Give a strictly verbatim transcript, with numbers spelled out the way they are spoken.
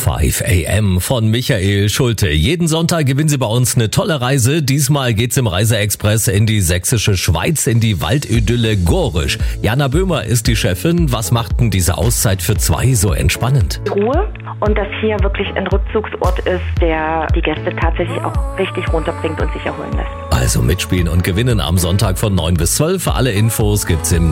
fünf a m von Michael Schulte. Jeden Sonntag gewinnen Sie bei uns eine tolle Reise. Diesmal geht's im Reiseexpress in die sächsische Schweiz, in die Waldidylle Gorisch. Jana Böhmer ist die Chefin. Was macht denn diese Auszeit für zwei so entspannend? Ruhe und dass hier wirklich ein Rückzugsort ist, der die Gäste tatsächlich auch richtig runterbringt und sich erholen lässt. Also mitspielen und gewinnen am Sonntag von neun bis zwölf. Alle Infos gibt's im